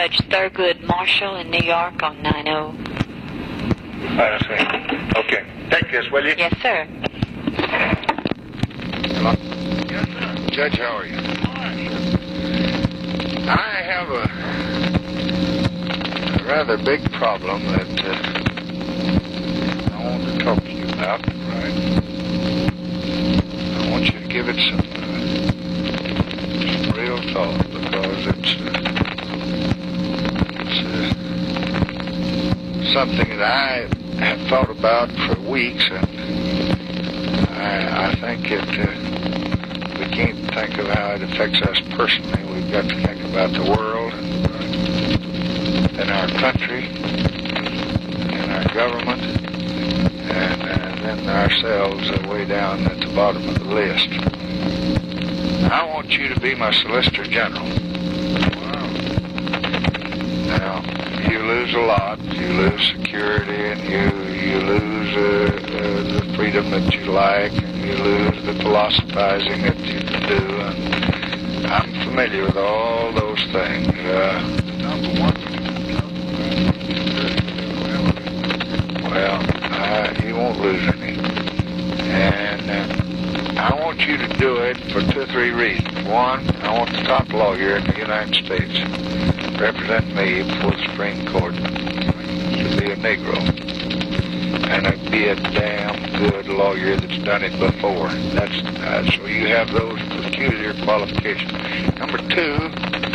Judge Thurgood Marshall in New York on 90. I see. Okay. Take this, will you? Yes, sir. Hello? Yes, sir. Judge, how are you? I have a rather big problem that I want to talk to you about. Right. I want you to give it some real thought, because it's something that I have thought about for weeks, and I think we can't think of how it affects us personally. We've got to think about the world and our country and our government, and then ourselves way down at the bottom of the list. I want you to be my Solicitor General. Wow. Now, you lose a lot. You lose security, and you lose the freedom that you like, and you lose the philosophizing that you can do. And I'm familiar with all those things. Well, you won't lose any. And I want you to do it for 2 or 3 reasons. One, I want the top lawyer in the United States represent me before the Supreme Court to be a Negro, and I'd be a damn good lawyer that's done it before. That's so you have those peculiar qualifications. Number 2,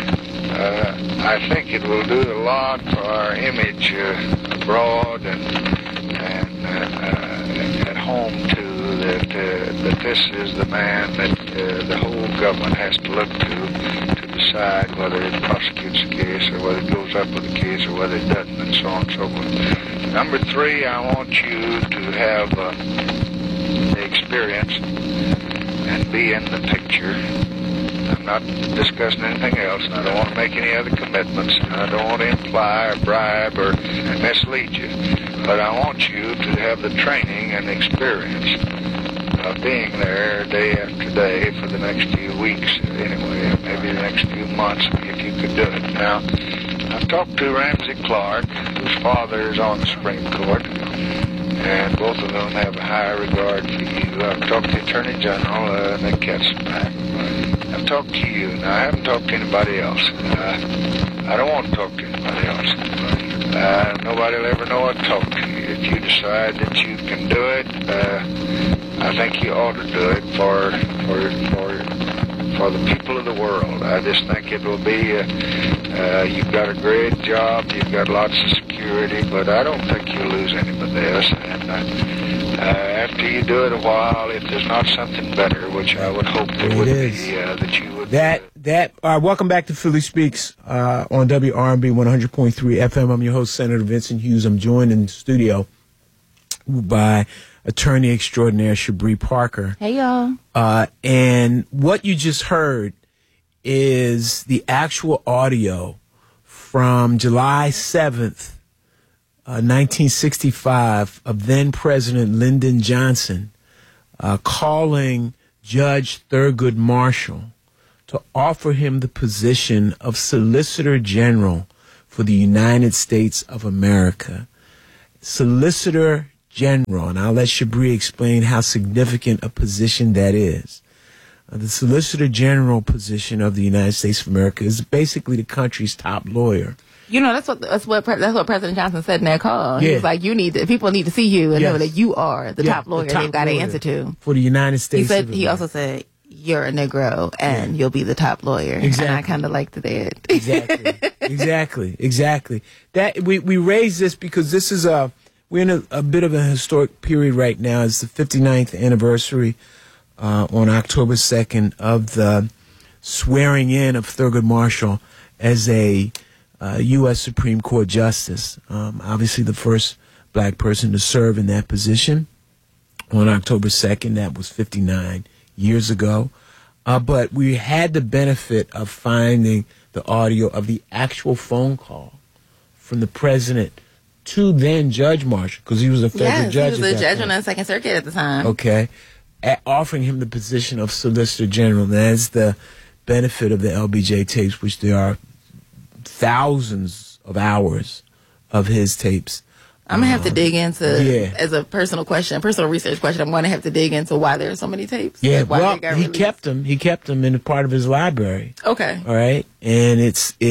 I think it will do a lot for our image abroad and at home too. That this is the man that the whole government has to look to decide whether it prosecutes the case or whether it goes up with the case or whether it doesn't, and so on and so forth. Number 3, I want you to have the experience and be in the picture. I'm not discussing anything else, and I don't want to make any other commitments, and I don't want to imply or bribe or mislead you. But I want you to have the training and experience of being there day after day for the next few weeks anyway, maybe the next few months if you could do it. Now, I've talked to Ramsey Clark, whose father is on the Supreme Court, and both of them have a high regard for you. I've talked to the Attorney General, Nick Katzenbach. I've talked to you. Now, I haven't talked to anybody else. I don't want to talk to anybody else. Nobody will ever know I've talked to you. If you decide that you can do it, I think you ought to do it for the people of the world. I just think it will be, you've got a great job, you've got lots of security, but I don't think you'll lose any of this. And after you do it a while, if there's not something better, which I would hope there would be, that you would... Welcome back to Philly Speaks on WRMB 100.3 FM. I'm your host, Senator Vincent Hughes. I'm joined in the studio by attorney extraordinaire Shabri Parker. Hey, y'all. And what you just heard is the actual audio from July 7th, 1965, of then-President Lyndon Johnson calling Judge Thurgood Marshall to offer him the position of Solicitor General for the United States of America. Solicitor General, and I'll let Shabri explain how significant a position that is. The Solicitor General position of the United States of America is basically the country's top lawyer. You know, that's what President Johnson said in that call. He was like, people need to see you and know that you are the top lawyer they've got to answer to. For the United States. He also said, you're a Negro and you'll be the top lawyer. Exactly. And I kind of liked that. Exactly. That we raise this because this is we're in a bit of a historic period right now. It's the 59th anniversary on October 2nd of the swearing in of Thurgood Marshall as a U.S. Supreme Court Justice. Obviously the first black person to serve in that position on October 2nd. That was 59 years ago. But we had the benefit of finding the audio of the actual phone call from the president to then Judge Marshall, because he was a federal judge. He was a judge on the Second Circuit at the time. Okay. Offering him the position of Solicitor General. And that's the benefit of the LBJ tapes, which there are thousands of hours of his tapes. I'm going to have to dig into, as a personal research question, I'm going to have to dig into why there are so many tapes. Yeah, well, he kept them in a part of his library. Okay. All right. And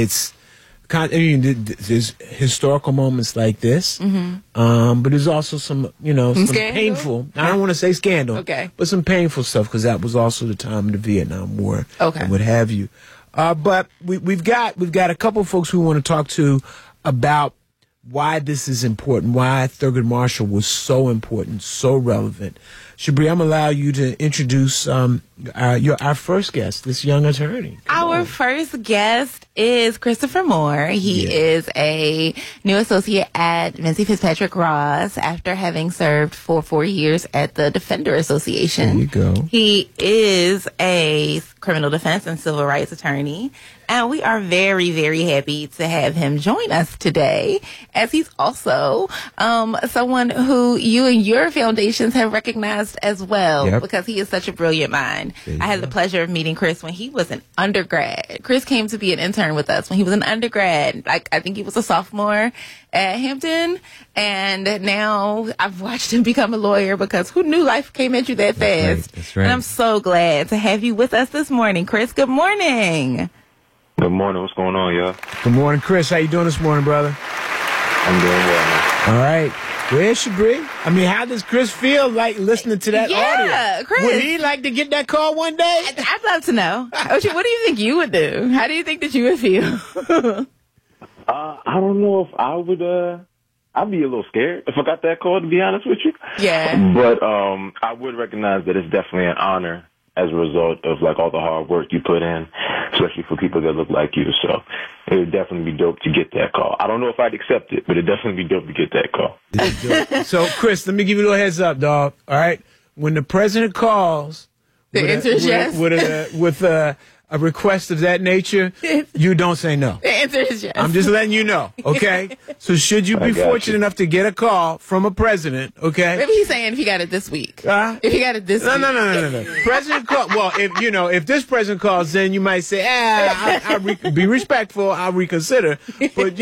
there's historical moments like this, but there's also some painful, I don't want to say scandal, but some painful stuff, because that was also the time of the Vietnam War and what have you. But we've got a couple of folks we want to talk to about why this is important, why Thurgood Marshall was so important, so relevant. Shabri, I'm going to allow you to introduce our first guest, this young attorney. Our first guest is Christopher Moore. He is a new associate at Mincy Fitzpatrick Ross after having served for 4 years at the Defender Association. There you go. He is a criminal defense and civil rights attorney, and we are very, very happy to have him join us today, as he's also someone who you and your foundations have recognized as well, because he is such a brilliant mind. I had the pleasure of meeting Chris when he was an undergrad. Chris came to be an intern with us when he was an undergrad. I think he was a sophomore at Hampton, and now I've watched him become a lawyer, because who knew life came at you that fast? That's right. And I'm so glad to have you with us this morning. Chris, good morning. Good morning. What's going on, y'all? Good morning, Chris. How you doing this morning, brother? I'm doing well, man. All right. Where's Shabri? I mean, how does Chris feel like listening to that audio? Chris. Would he like to get that call one day? I'd love to know. What do you think you would do? How do you think that you would feel? I don't know if I would, I'd be a little scared if I got that call, to be honest with you. Yeah. But I would recognize that it's definitely an honor as a result of like all the hard work you put in, especially for people that look like you. So it would definitely be dope to get that call. I don't know if I'd accept it, but it'd definitely be dope to get that call. So, Chris, let me give you a little heads up, dog. All right? When the president calls the answer is yes. With a request of that nature, you don't say no. The answer is yes. I'm just letting you know, okay? So should you be fortunate enough to get a call from a president, okay? Maybe he's saying if he got it this week. If he got it this week. No. President call. Well, if this president calls, then you might say, I'll be respectful. I'll reconsider. But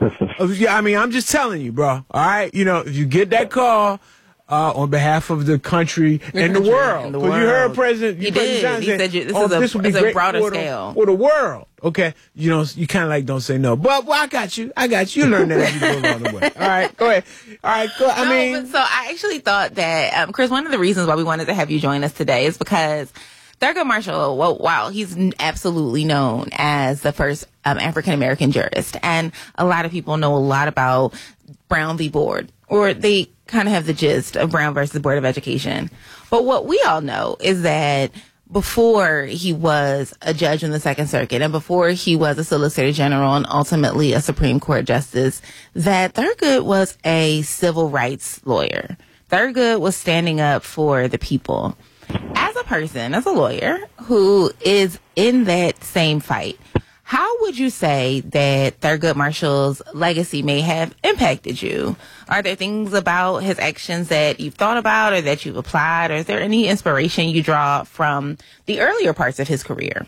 I'm just telling you, bro. All right, if you get that call. On behalf of the country and the world. Because you heard President Johnson he said this is a broader scale. For the world. Okay? You kind of like don't say no. But I got you. You learn that as you go along the way. All right, go ahead. All right, go. So I actually thought that, Chris, one of the reasons why we wanted to have you join us today is because Thurgood Marshall, wow, he's absolutely known as the first African-American jurist. And a lot of people know a lot about Brown v. Board, or they kind of have the gist of Brown versus Board of Education. But what we all know is that before he was a judge in the Second Circuit and before he was a Solicitor General and ultimately a Supreme Court Justice, that Thurgood was a civil rights lawyer. Thurgood was standing up for the people. As a person, as a lawyer who is in that same fight, how would you say that Thurgood Marshall's legacy may have impacted you? Are there things about his actions that you've thought about or that you've applied? Or is there any inspiration you draw from the earlier parts of his career?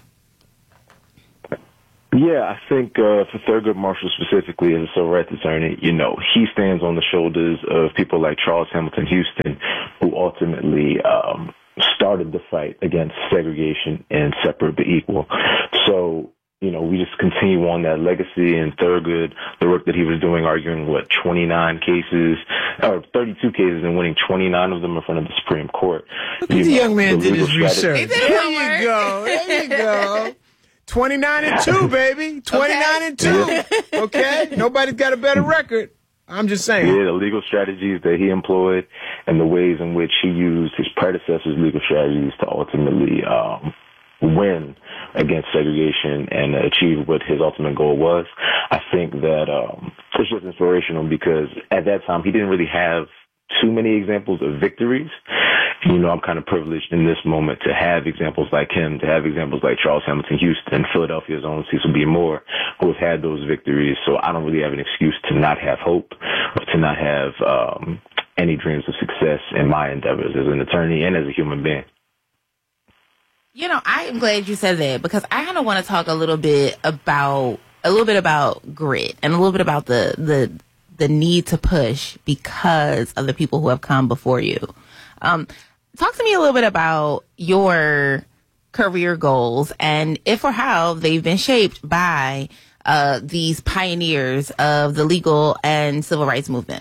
Yeah, I think for Thurgood Marshall specifically as a civil rights attorney, he stands on the shoulders of people like Charles Hamilton Houston, who ultimately started the fight against segregation and separate but equal. So, we just continue on that legacy, and Thurgood, the work that he was doing, arguing 29 cases, or 32 cases, and winning 29 of them in front of the Supreme Court. Look at the young man did his research. There you go. 29 and 2, baby. 29 and 2. Okay? Nobody's got a better record. I'm just saying. Yeah, the legal strategies that he employed and the ways in which he used his predecessors' legal strategies to ultimately win against segregation and achieve what his ultimate goal was. I think that it's just inspirational because at that time he didn't really have too many examples of victories. I'm kind of privileged in this moment to have examples like him, to have examples like Charles Hamilton Houston, Philadelphia's own Cecil B. Moore, who have had those victories. So I don't really have an excuse to not have hope or to not have any dreams of success in my endeavors as an attorney and as a human being. I am glad you said that because I kind of want to talk a little bit about a little bit about grit and a little bit about the need to push because of the people who have come before you. Talk to me a little bit about your career goals and if or how they've been shaped by these pioneers of the legal and civil rights movement.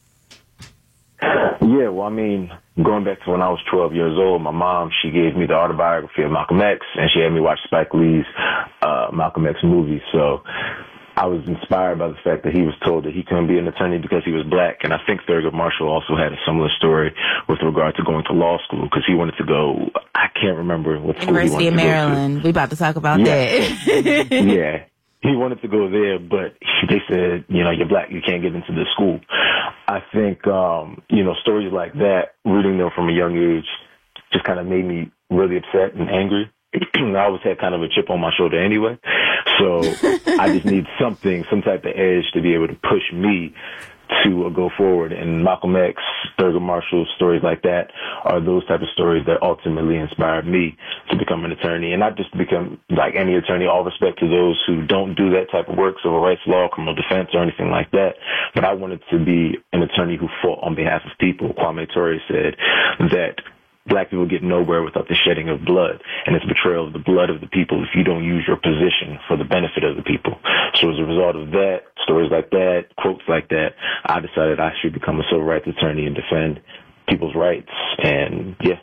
Yeah, well, I mean, going back to when I was 12 years old, my mom, she gave me the autobiography of Malcolm X, and she had me watch Spike Lee's Malcolm X movie. So I was inspired by the fact that he was told that he couldn't be an attorney because he was black. And I think Thurgood Marshall also had a similar story with regard to going to law school because he wanted to go, I can't remember what school University of Maryland. We about to talk about that. Yeah. He wanted to go there, but they said, you're black, you can't get into this school. I think, stories like that, reading them from a young age, just kind of made me really upset and angry. I always had kind of a chip on my shoulder anyway. So I just need some type of edge to be able to push me to go forward. And Malcolm X, Thurgood Marshall, stories like that are those type of stories that ultimately inspired me to become an attorney. And not just to become like any attorney, all respect to those who don't do that type of work, civil rights law, criminal defense, or anything like that. But I wanted to be an attorney who fought on behalf of people. Kwame Ture said that black people get nowhere without the shedding of blood, and it's betrayal of the blood of the people if you don't use your position for the benefit of the people. So as a result of that, stories like that, quotes like that, I decided I should become a civil rights attorney and defend people's rights. And yeah.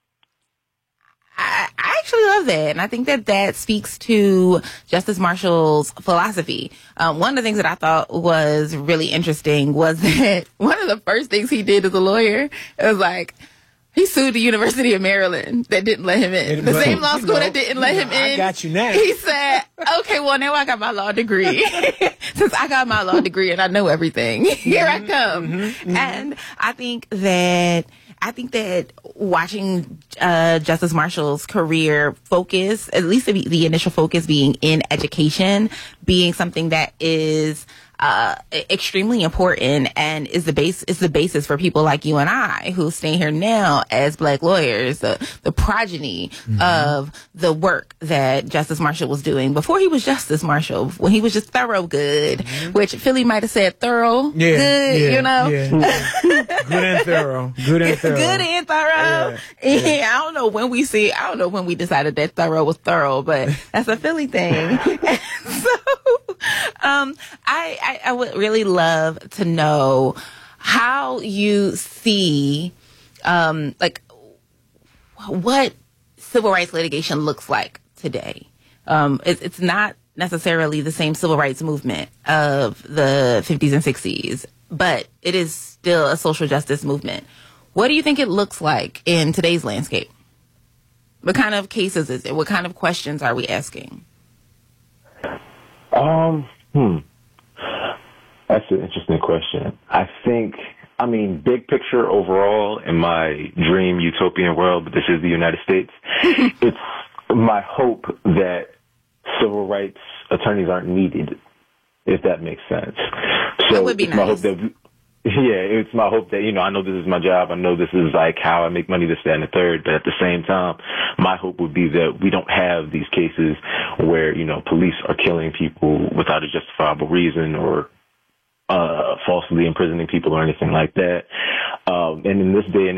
I actually love that. And I think that speaks to Justice Marshall's philosophy. One of the things that I thought was really interesting was that one of the first things he did as a lawyer, it was like, he sued the University of Maryland that didn't let him in. The same law school that didn't let him in. I got you now. He said, okay, well, now I got my law degree. Since I got my law degree and I know everything, here I come. And I think that watching Justice Marshall's career focus, at least the initial focus being in education, being something that is extremely important and is the basis for people like you and I who stand here now as black lawyers, the progeny of the work that Justice Marshall was doing before he was Justice Marshall, when he was just Thorogood, which Philly might have said thorough, good, Good and thorough. Good and thorough. Good and thorough. Yeah, I don't know when we decided that thorough was thorough, but that's a Philly thing. So, I would really love to know how you see, what civil rights litigation looks like today. It's not necessarily the same civil rights movement of the 50s and 60s, but it is still a social justice movement. What do you think it looks like in today's landscape? What kind of cases is it? What kind of questions are we asking? That's an interesting question. Big picture overall in my dream utopian world, but this is the United States, it's my hope that civil rights attorneys aren't needed, if that makes sense. So that would be nice. It's my hope that, I know this is my job. I know this is like how I make money, this, that, and the third. But at the same time, my hope would be that we don't have these cases where, police are killing people without a justifiable reason or falsely imprisoning people or anything like that. And in this day and